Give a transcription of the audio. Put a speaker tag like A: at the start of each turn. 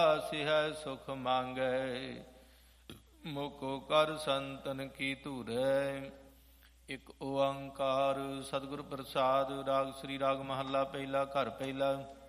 A: ਸਿਹੈ ਸੁਖ ਮੰਗੈ, ਮੁਕੋ ਕਰ ਸੰਤਨ ਕੀ ਧੂਰੈ। ਇਕ ਓੰਕਾਰ ਸਤਿਗੁਰ ਪ੍ਰਸਾਦ। ਰਾਗ ਸ੍ਰੀ ਰਾਗ ਮਹੱਲਾ ਪਹਿਲਾ। ਘਰ ਪਹਿਲਾ।